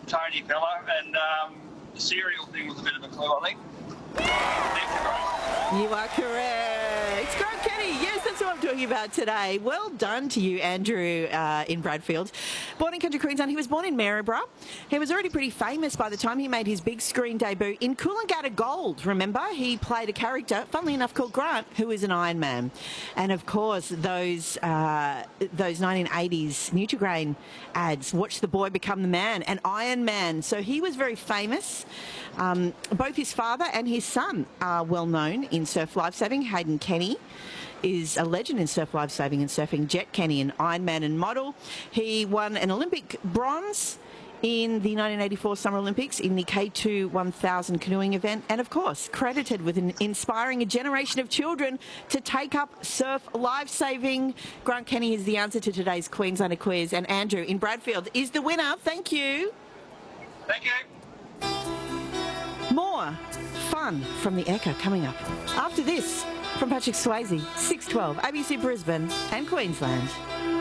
Tony fella, and the cereal thing was a bit of a clue, I think. You are correct. Grant Kenny, yes, that's what I'm talking about today. Well done to you, Andrew, in Bradfield. Born in Country Queensland, he was born in Maryborough. He was already pretty famous by the time he made his big screen debut in Coolangatta Gold. Remember, he played a character, funnily enough, called Grant, who is an Iron Man. And of course, those 1980s Nutrigrain ads, Watch the Boy Become the Man, and Iron Man. So he was very famous. Both his father and his son are well known in surf lifesaving. Hayden Kenny is a legend in surf lifesaving and surfing. Jet Kenny, an Ironman and model. He won an Olympic bronze in the 1984 Summer Olympics in the K2 1000 canoeing event, and of course credited with inspiring a generation of children to take up surf lifesaving. Grant Kenny is the answer to today's Queenslander quiz, and Andrew in Bradfield is the winner. Thank you. Thank you. More fun from the Ekka coming up after this from Patrick Swayze, 6:12, ABC Brisbane and Queensland.